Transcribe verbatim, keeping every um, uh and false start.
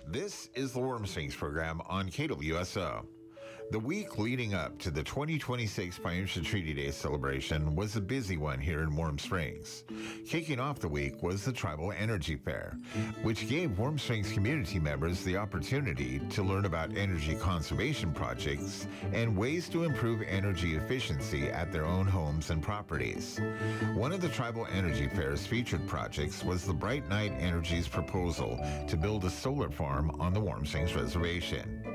This is the Warm Springs program on K W S O. The week leading up to the twenty twenty-six Pioneer Treaty Day celebration was a busy one here in Warm Springs. Kicking off the week was the Tribal Energy Fair, which gave Warm Springs community members the opportunity to learn about energy conservation projects and ways to improve energy efficiency at their own homes and properties. One of the Tribal Energy Fair's featured projects was the Bright Night Energy's proposal to build a solar farm on the Warm Springs Reservation.